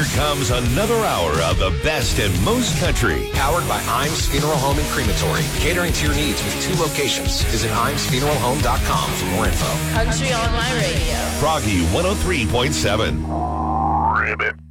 Here comes another hour of the best and most country. Powered by Imes Funeral Home and Crematory. Catering to your needs with 2 locations. Visit ImesFuneralHome.com for more info. Country on my radio. Froggy 103.7. Ribbit.